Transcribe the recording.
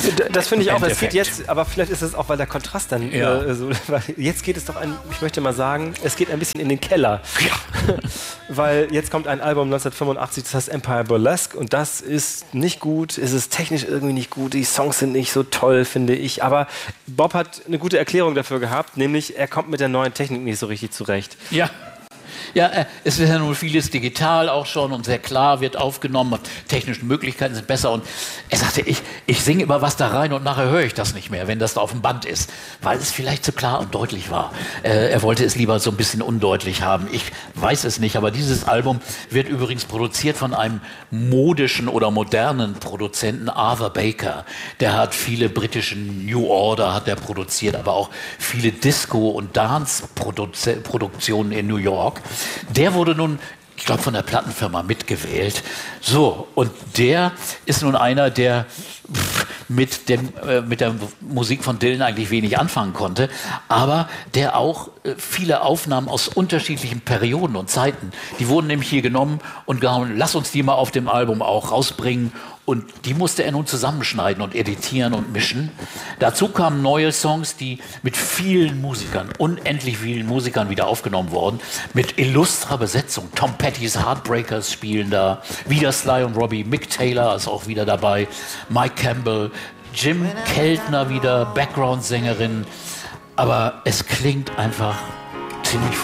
Das finde ich auch, es geht jetzt, aber vielleicht ist es auch, weil der Kontrast dann so, weil jetzt geht es doch ich möchte mal sagen, es geht ein bisschen in den Keller. Ja. Weil jetzt kommt ein Album 1985, das heißt Empire Burlesque und das ist nicht gut, es ist technisch irgendwie nicht gut, die Songs sind nicht so toll, finde ich, aber Bob hat eine gute Erklärung dafür gehabt, nämlich er kommt mit der neuen Technik nicht so richtig zurecht. Ja. Ja, es wird ja nun vieles digital auch schon und sehr klar wird aufgenommen. Technische Möglichkeiten sind besser. Und er sagte, ich singe immer was da rein und nachher höre ich das nicht mehr, wenn das da auf dem Band ist, weil es vielleicht zu klar und deutlich war. Er wollte es lieber so ein bisschen undeutlich haben. Ich weiß es nicht, aber dieses Album wird übrigens produziert von einem modischen oder modernen Produzenten, Arthur Baker. Der hat viele britische New Order hat er produziert, aber auch viele Disco- und Dance-Produktionen in New York. Der wurde nun, ich glaube, von der Plattenfirma mitgewählt. So, und der ist nun einer, der mit der Musik von Dylan eigentlich wenig anfangen konnte, aber der auch viele Aufnahmen aus unterschiedlichen Perioden und Zeiten, die wurden nämlich hier genommen und gehauen, lass uns die mal auf dem Album auch rausbringen. Und die musste er nun zusammenschneiden und editieren und mischen. Dazu kamen neue Songs, die mit vielen Musikern, unendlich vielen Musikern wieder aufgenommen wurden, mit illustrer Besetzung. Tom Petty's Heartbreakers spielen da, wieder Sly und Robbie, Mick Taylor ist auch wieder dabei, Mike Campbell, Jim Keltner wieder, Background-Sängerin. Aber es klingt einfach ziemlich